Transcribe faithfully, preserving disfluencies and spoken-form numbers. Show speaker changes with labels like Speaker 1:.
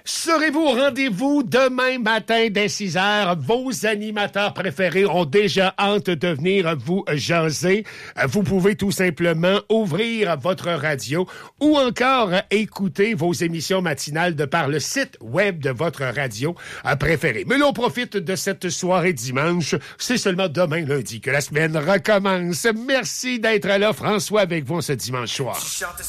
Speaker 1: Serez-vous au rendez-vous demain matin dès six heures? Vos animateurs préférés ont déjà hâte de venir vous jaser. Vous pouvez tout simplement ouvrir votre radio ou encore écouter vos émissions matinales de par le site web de votre radio préférée. Mais là, on profite de cette soirée dimanche. C'est seulement demain lundi que la semaine recommence. Merci d'être là, François, avec vous ce dimanche soir.